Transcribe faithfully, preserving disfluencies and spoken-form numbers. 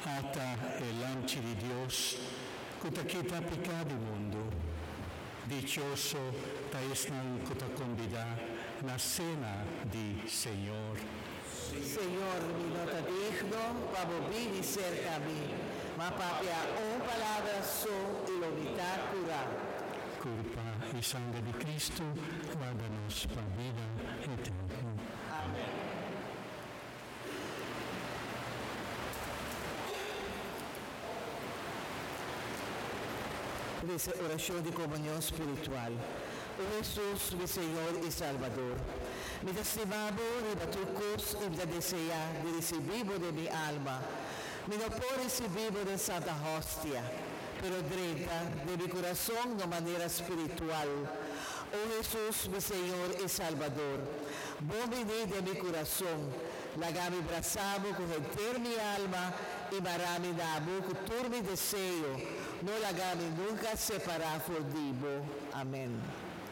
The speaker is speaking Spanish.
ata el lanci di Dios, kutakita pika di mundo. Dichoso taes ng kutakumbida na cena di Señor. Señor, mi no te digno, pabobini cerca a mí, ma papia un palabra so y lo mitad cura. Culpa y sangre de Cristo, guárdanos para vida eterna. Amén. Dice oración de comunión espiritual. Oh Jesús, mi Señor y Salvador, mi estimado rebatucos y mi desea de recibir de mi alma, mi no puedo recibir de Santa Hostia, pero dreta de mi corazón de manera espiritual. Oh Jesús, mi Señor y Salvador, vos venid de mi corazón, lagami brazavo, corromper mi alma y marami dabo, cultur mi deseo, no lagami nunca separar fordivo. Amén.